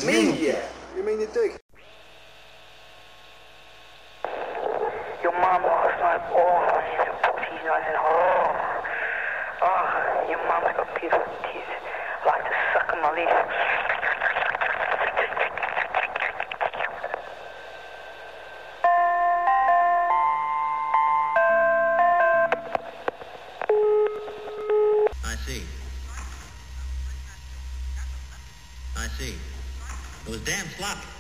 Me? Yeah. You mean your dick? Your mom last night, oh, she's a pussy, and oh, your mom's got beautiful teeth. I like to suck on my leaf. I see. It was damn sloppy.